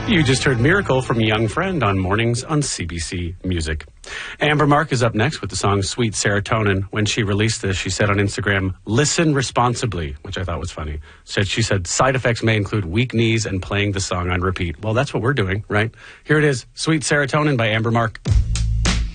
You just heard Miracle from Young Friend on Mornings on CBC Music. Amber Mark is up next with the song Sweet Serotonin. When she released this, she said on Instagram, listen responsibly, which I thought was funny. She said, side effects may include weak knees and playing the song on repeat. Well, that's what we're doing, right? Here it is, Sweet Serotonin by Amber Mark.